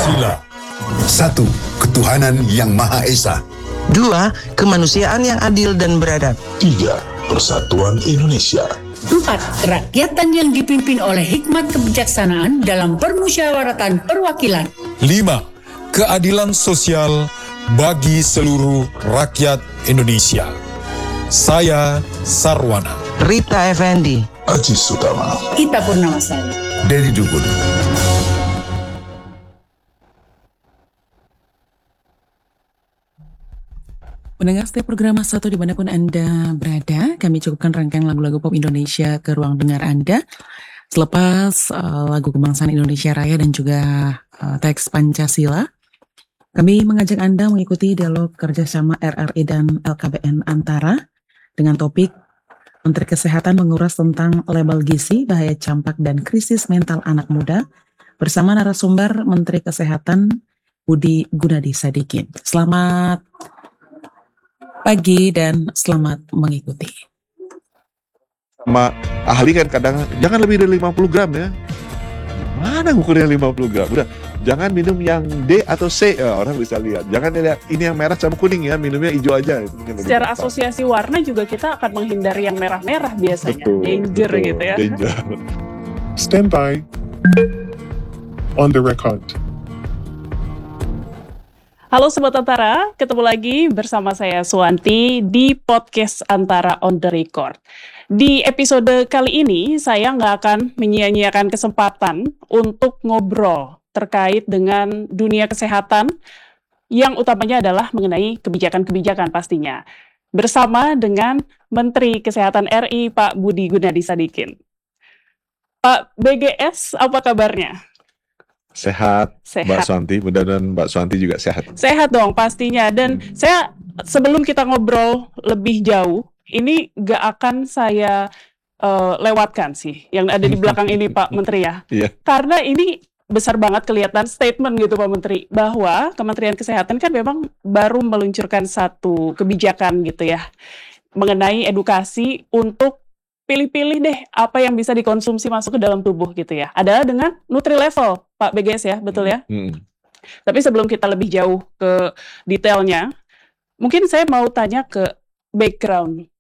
Pancasila. 1. Ketuhanan yang Maha Esa. 2. Kemanusiaan yang adil dan beradab. 3. Persatuan Indonesia. 4. Kerakyatan yang dipimpin oleh hikmat kebijaksanaan dalam permusyawaratan perwakilan. 5. Keadilan sosial bagi seluruh rakyat Indonesia. Saya Sarwana. Rita Effendi. Aziz Utama. Ita Purnamasari. Dedi Dukun. Mendengar setiap program satu dimanapun Anda berada, kami cukupkan rangkaian lagu-lagu pop Indonesia ke ruang dengar Anda. Selepas lagu kebangsaan Indonesia Raya dan juga teks Pancasila, kami mengajak Anda mengikuti dialog kerjasama RRI dan LKBN Antara dengan topik Menteri Kesehatan menguras tentang label gizi, bahaya campak dan krisis mental anak muda bersama narasumber Menteri Kesehatan Budi Gunadi Sadikin. Selamat pagi dan selamat mengikuti. Sama ahli kan kadang jangan lebih dari 50 gram ya. Mana ukurnya 50 gram? Udah, jangan minum yang D atau C, ya, orang bisa lihat. Jangan lihat ini yang merah sama kuning ya, minumnya hijau aja. Secara asosiasi warna juga kita akan menghindari yang merah-merah biasanya. Betul, Danger betul, gitu ya. Danger. Stand by. On the record. Halo Sobat Antara, ketemu lagi bersama saya Suwanti di podcast Antara on the Record. Di episode kali ini saya nggak akan menyia-nyiakan kesempatan untuk ngobrol terkait dengan dunia kesehatan yang utamanya adalah mengenai kebijakan-kebijakan pastinya. Bersama dengan Menteri Kesehatan RI Pak Budi Gunadi Sadikin. Pak BGS, apa kabarnya? Sehat, Sehat. Mbak Suwanti. Mudah-mudahan Mbak Suwanti juga sehat. Sehat dong pastinya. Dan saya sebelum kita ngobrol lebih jauh, ini gak akan saya lewatkan sih yang ada di belakang ini Pak Menteri ya. Iya. Karena ini besar banget kelihatan statement gitu Pak Menteri, bahwa Kementerian Kesehatan kan memang baru meluncurkan satu kebijakan gitu ya, mengenai edukasi untuk pilih-pilih deh apa yang bisa dikonsumsi masuk ke dalam tubuh gitu ya. Adalah dengan Nutri-Level, Pak BGS ya, betul ya? Tapi sebelum kita lebih jauh ke detailnya, mungkin saya mau tanya ke background